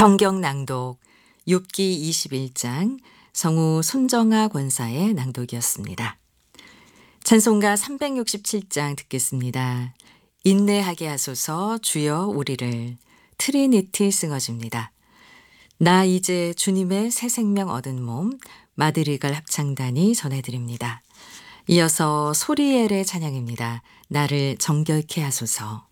성경 낭독 욥기 21장 성우 손정아 권사의 낭독이었습니다. 찬송가 367장 듣겠습니다. 인내하게 하소서 주여 우리를. 트리니티 싱어즈입니다. 나 이제 주님의 새 생명 얻은 몸 마드리갈 합창단이 전해드립니다. 이어서 소리엘의 찬양입니다. 나를 정결케 하소서.